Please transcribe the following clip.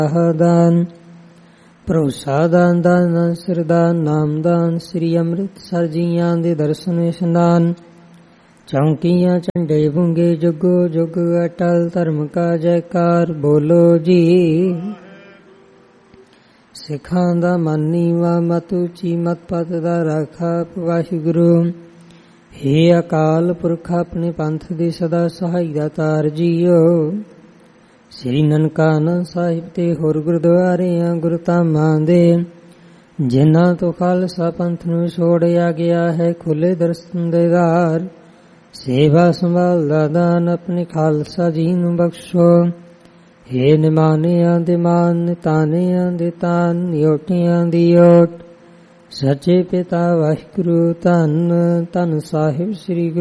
ਦਾਨ ਭਰੋਸਾ ਦਾਨ, ਦਾਨ ਸਿਰਦਾਨ, ਨਾਮਦਾਨ, ਸ੍ਰੀ ਅੰਮ੍ਰਿਤਸਰ ਜੀਆਂ ਦੇ ਦਰਸ਼ਨ ਇਸ਼ਨਾਨ। ਚੌਂਕੀਆਂ ਝੰਡੇ ਬੁੰਗੇ ਜੁਗੋ ਜੁਗ, ਅਟਲ ਧਰਮ ਕਾ ਜੈਕਾਰ ਬੋਲੋ ਜੀ। ਸਿੱਖਾਂ ਦਾ ਮਨ ਨੀਵਾ, ਮਤ ਉੱਚੀ, ਮਤ ਪਤ ਦਾ ਰਾਖਾ ਵਾਹਿਗੁਰੂ। ਹੇ ਅਕਾਲ ਪੁਰਖ ਆਪਣੇ ਪੰਥ ਦੀ ਸਦਾ ਸਹਾਈ ਦਾਤਾਰ ਜੀਓ। ਸ੍ਰੀ ਨਨਕਾਣਾ ਸਾਹਿਬ ਤੇ ਹੋਰ ਗੁਰਦੁਆਰਿਆਂ ਗੁਰਧਾਮਾਂ ਦੇ, ਜਿਨ੍ਹਾਂ ਤੋਂ ਖਾਲਸਾ ਪੰਥ ਨੂੰ ਛੋੜਿਆ ਗਿਆ ਹੈ, ਖੁੱਲੇ ਦਰਸ਼ਨ ਦੇ ਦਾਰ। ਸੇਵਾ ਸੰਭਾਲ ਦਾ ਦਾਨ ਆਪਣੇ ਖਾਲਸਾ ਜੀ ਨੂੰ ਬਖਸ਼ੋ। ਹੇ ਨਿਮਾਨਿਆਂ ਦੇ ਮਾਨ, ਨਿਤਾਨਿਆਂ ਦੇ ਤਾਨ, ਨਿਓਟਿਆਂ ਦੀ ਓਟ। ਸੱਚੇ ਪਿਤਾ ਵਾਹਿਗੁਰੂ ਧੰਨ ਧੰਨ ਸਾਹਿਬ ਸ੍ਰੀ ਗੁਰੂ